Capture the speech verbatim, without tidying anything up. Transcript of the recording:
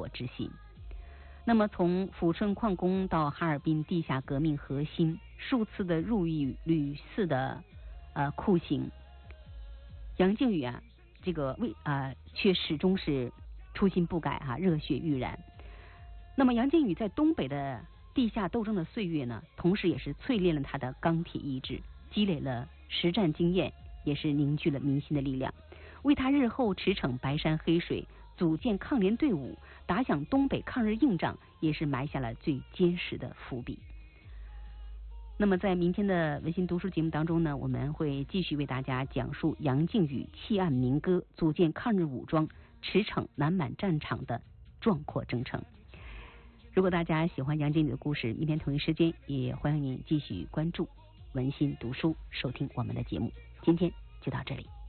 之心。那么从抚顺矿工到哈尔滨地下革命核心，数次的入狱屡次的呃酷刑，杨靖宇啊这个为啊、呃、却始终是初心不改哈、啊，热血欲燃。那么杨靖宇在东北的地下斗争的岁月呢，同时也是淬炼了他的钢铁意志，积累了实战经验，也是凝聚了民心的力量，为他日后驰骋白山黑水，组建抗联队伍，打响东北抗日硬仗，也是埋下了最坚实的伏笔。那么在明天的文心读书节目当中呢，我们会继续为大家讲述杨靖宇弃暗民歌，组建抗日武装，驰骋南满战场的壮阔征程。如果大家喜欢杨靖宇的故事，明天同一时间也欢迎您继续关注文心读书，收听我们的节目。今天就到这里。